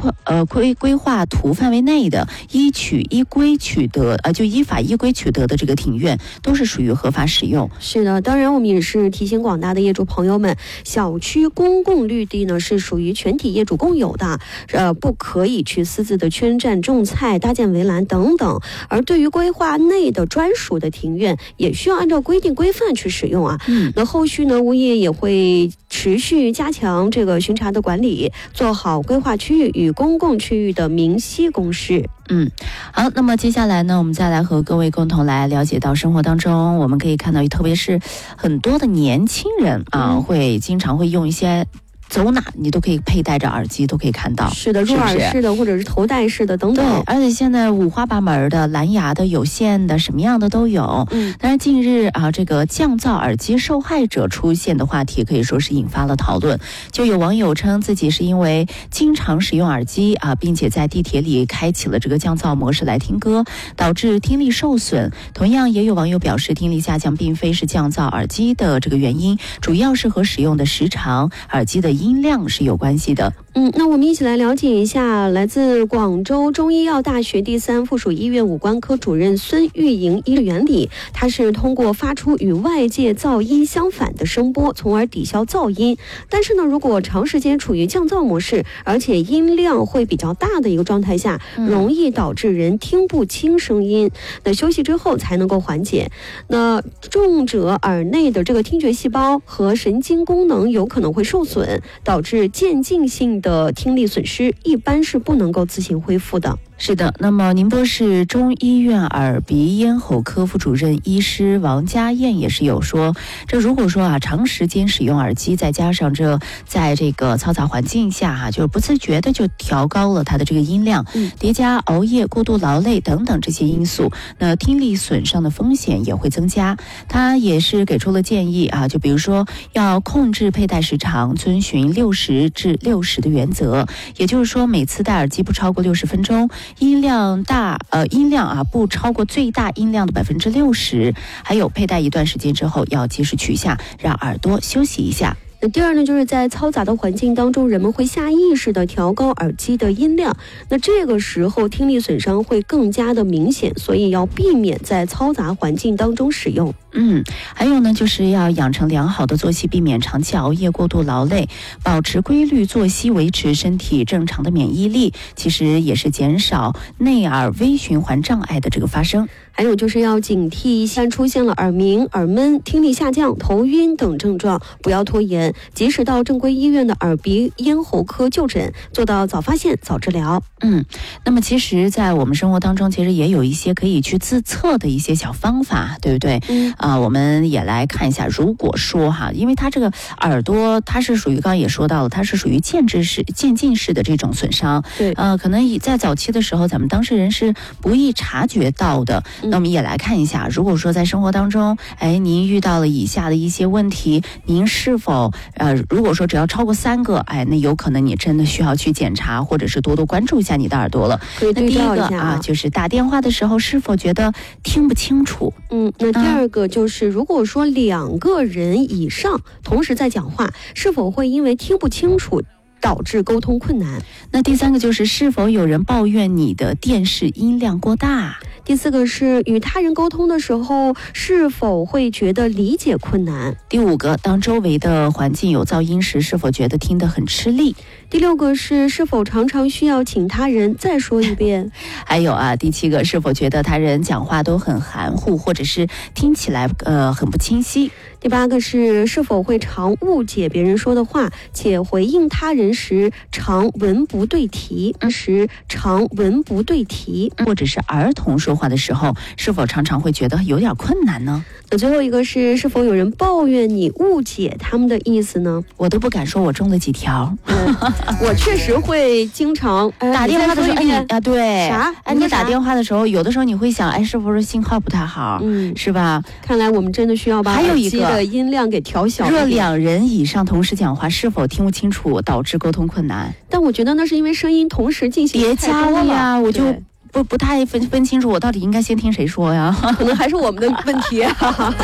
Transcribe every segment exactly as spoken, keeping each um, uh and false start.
划呃规规划图范围内的依取依规取得呃就依法依规取得的这个庭院，都是属于合法使用。 是的，当然我们也是提醒广大的业主朋友们，小区公共绿地呢是属于全体业主共有的，呃，不可以去私自的圈占、种菜、搭建围栏等等。而对于规划内的专属的庭院，也需要按照规定规范去使用啊。嗯，那后续呢，物业也会持续加强这个巡查的管理，做好规划区域与公共区域的明晰公示。 嗯，好，那么接下来呢，我们再来和各位共同来了解到生活当中，我们可以看到，特别是很多的年轻人啊，嗯、会经常会用一些。走哪你都可以佩戴着耳机，都可以看到。 是的，入耳式的或者是头戴式的等等。 对，而且现在五花八门的，蓝牙的、有线的，什么样的都有。嗯，但是近日啊，这个降噪耳机受害者出现的话题可以说是引发了讨论。就有网友称自己是因为经常使用耳机啊，并且在地铁里开启了这个降噪模式来听歌，导致听力受损。同样，也有网友表示，听力下降并非是降噪耳机的这个原因，主要是和使用的时长、耳机的音量是有关系的。 嗯，那我们一起来了解一下来自广州中医药大学第三附属医院五官科主任孙玉莹医的原理，它是通过发出与外界噪音相反的声波，从而抵消噪音。但是呢，如果长时间处于降噪模式，而且音量会比较大的一个状态下，容易导致人听不清声音。那休息之后才能够缓解。那重者耳内的这个听觉细胞和神经功能有可能会受损，导致渐进性的听力损失，一般是不能够自行恢复的。 是的，那么宁波市中医院耳鼻咽喉科副主任医师王家燕也是有说，这如果说啊长时间使用耳机，再加上这在这个嘈杂环境下哈、啊，就是不自觉的就调高了它的这个音量，嗯，叠加熬夜、过度劳累等等这些因素，那听力损伤的风险也会增加。他也是给出了建议啊，就比如说要控制佩戴时长，遵循六十至六十的原则，也就是说每次戴耳机不超过六十分钟。音量大，呃，音量啊不超过最大音量的百分之六十，还有佩戴一段时间之后要及时取下，让耳朵休息一下。 那第二呢，就是在嘈杂的环境当中，人们会下意识的调高耳机的音量，那这个时候听力损伤会更加的明显，所以要避免在嘈杂环境当中使用。 嗯，还有呢，就是要养成良好的作息，避免长期熬夜、过度劳累，保持规律作息，维持身体正常的免疫力，其实也是减少内耳微循环障碍的这个发生。 还有就是要警惕一下出现了耳鸣、耳闷、听力下降、头晕等症状，不要拖延，及时到正规医院的耳鼻咽喉科就诊，做到早发现、早治疗。 嗯，那么其实在我们生活当中，其实也有一些可以去自测的一些小方法，对不对？嗯啊、呃，我们也来看一下，如果说哈，因为它这个耳朵它是属于刚刚也说到了，它是属于渐进式、渐进式的这种损伤， 对， 呃，可能在早期的时候，咱们当事人是不易察觉到的。那我们也来看一下，如果说在生活当中，哎，您遇到了以下的一些问题，您是否呃，如果说只要超过三个，哎，那有可能你真的需要去检查，或者是多多关注一下你的耳朵了。 可以对照一下啊， 那第一个啊，就是打电话的时候是否觉得听不清楚？ 嗯，那第二个就是，如果说两个人以上同时在讲话，是否会因为听不清楚导致沟通困难？ 那第三个就是，是否有人抱怨你的电视音量过大？ 第四个是与他人沟通的时候，是否会觉得理解困难？ 第五个，当周围的环境有噪音时，是否觉得听得很吃力？ 第六个是是否常常需要请他人再说一遍？ 还有啊，第七个，是否觉得他人讲话都很含糊，或者是听起来呃很不清晰？ 第八个是是否会常误解别人说的话，且回应他人时常文不对题，时常文不对题， 或者是儿童说话的时候，是否常常会觉得有点困难呢？ 那最后一个是是否有人抱怨你误解他们的意思呢？ 我都不敢说我中了几条。 嗯、我确实会经常、呃、 打电话的时候，哎你啊对啥？ 哎你打电话的时候，有的时候你会想，哎是不是信号不太好？嗯，是吧？ 看来我们真的需要把耳机的音量给调小。 若两人以上同时讲话，是否听不清楚导致沟通困难？ 但我觉得那是因为声音同时进行叠加了呀，我就不不太分分清楚我到底应该先听谁说呀， 可能还是我们的问题。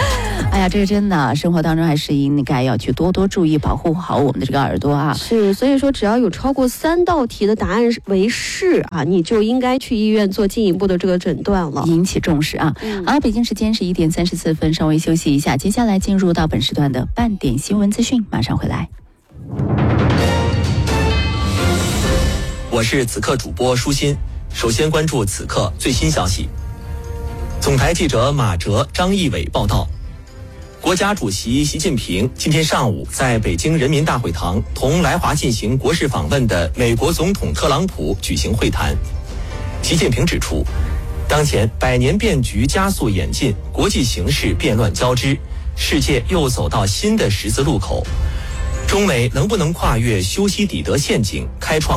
哎呀，这个真的，生活当中还是应该要去多多注意，保护好我们的这个耳朵啊。 是，所以说只要有超过三道题的答案为是啊，你就应该去医院做进一步的这个诊断了， 引起重视啊。嗯、好，北京时间十一点三十四分，稍微休息一下，接下来进入到本时段的半点新闻资讯，马上回来。 我是此刻主播舒心，首先关注此刻最新消息。总台记者马哲、张义伟报道，国家主席习近平今天上午在北京人民大会堂同来华进行国事访问的美国总统特朗普举行会谈。习近平指出，当前百年变局加速演进，国际形势变乱交织，世界又走到新的十字路口。中美能不能跨越修昔底德陷阱，开创